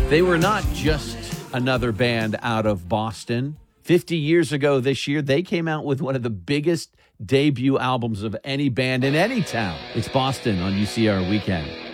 They were not just another band out of Boston. 50 years ago this year, they came out with one of the biggest debut albums of any band in any town. It's Boston on UCR Weekend.